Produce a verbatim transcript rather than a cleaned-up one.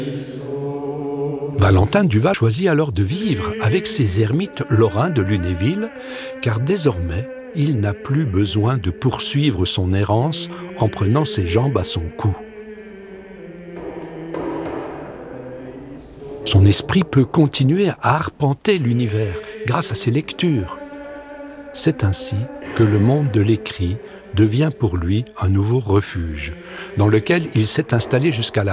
Valentin Duval choisit alors de vivre avec ses ermites lorrains de Lunéville, car désormais, il n'a plus besoin de poursuivre son errance en prenant ses jambes à son cou. Son esprit peut continuer à arpenter l'univers grâce à ses lectures. C'est ainsi que le monde de l'écrit devient pour lui un nouveau refuge, dans lequel il s'est installé jusqu'à la